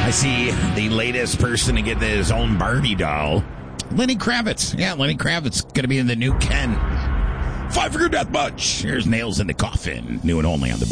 I see the latest person to get his own Barbie doll. Lenny Kravitz. Yeah, Lenny Kravitz going to be in the new Ken. 5 Finger Death Punch. Here's Nails in the Coffin. New and only on the